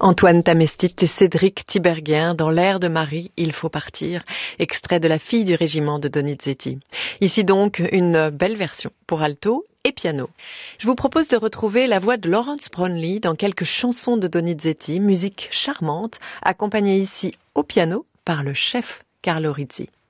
Antoine Tamestit et Cédric Tiberghien dans l'air de Marie, il faut partir, extrait de La fille du régiment de Donizetti. Ici donc une belle version pour alto et piano. Je vous propose de retrouver la voix de Lawrence Brownlee dans quelques chansons de Donizetti, musique charmante, accompagnée ici au piano par le chef Carlo Rizzi.